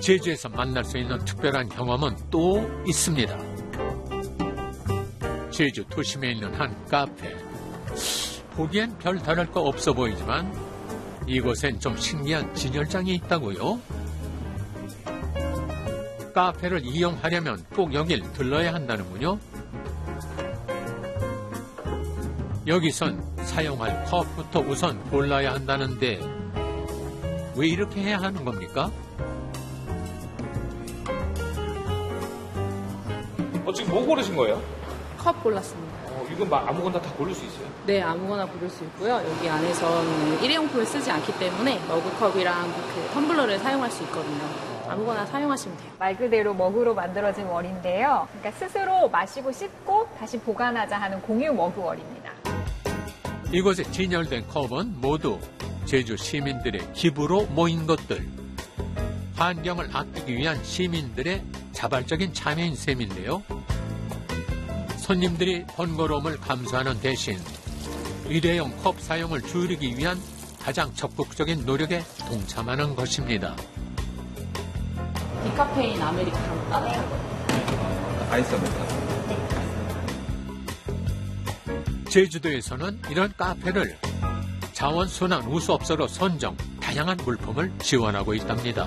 제주에서 만날 수 있는 특별한 경험은 또 있습니다. 제주 도심에 있는 한 카페. 보기엔 별 다를 거 없어 보이지만 이곳엔 좀 신기한 진열장이 있다고요. 카페를 이용하려면 꼭 여길 들러야 한다는군요. 여기선 사용할 컵부터 우선 골라야 한다는데 왜 이렇게 해야 하는 겁니까? 지금 뭐 고르신 거예요? 컵 골랐습니다. 이건 막 아무거나 다 고를 수 있어요? 네, 아무거나 고를 수 있고요. 여기 안에서는 일회용품을 쓰지 않기 때문에 머그컵이랑 그 텀블러를 사용할 수 있거든요. 아무거나 사용하시면 돼요. 말 그대로 머그로 만들어진 월인데요. 그러니까 스스로 마시고 씻고 다시 보관하자 하는 공유 머그 월입니다. 이곳에 진열된 컵은 모두 제주 시민들의 기부로 모인 것들. 환경을 아끼기 위한 시민들의 자발적인 참여인 셈인데요. 손님들이 번거로움을 감수하는 대신 일회용 컵 사용을 줄이기 위한 가장 적극적인 노력에 동참하는 것입니다. 디카페인 아메리카노 따뜻한 아이스 아메리카노. 제주도에서는 이런 카페를 자원순환 우수업소로 선정, 다양한 물품을 지원하고 있답니다.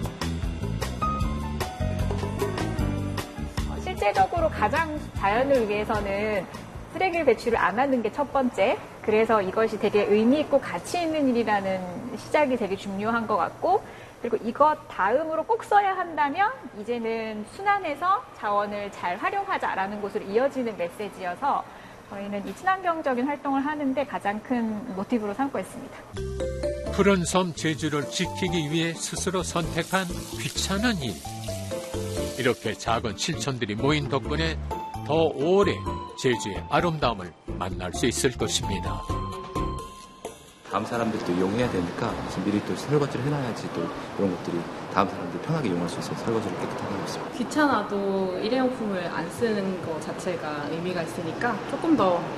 실제적으로 가장 자연을 위해서는 쓰레기를 배출을 안 하는 게 첫 번째. 그래서 이것이 되게 의미 있고 가치 있는 일이라는 시작이 되게 중요한 것 같고, 그리고 이것 다음으로 꼭 써야 한다면 이제는 순환해서 자원을 잘 활용하자라는 곳으로 이어지는 메시지여서 저희는 이 친환경적인 활동을 하는데 가장 큰 모티브로 삼고 있습니다. 푸른 섬 제주를 지키기 위해 스스로 선택한 귀찮은 일. 이렇게 작은 실천들이 모인 덕분에 더 오래 제주의 아름다움을 만날 수 있을 것입니다. 다음 사람들도 이용해야 되니까 미리 또 설거지를 해놔야지 또 이런 것들이 다음 사람들이 편하게 이용할 수 있어서 설거지를 깨끗하게 하고 있습니다. 귀찮아도 일회용품을 안 쓰는 것 자체가 의미가 있으니까 조금 더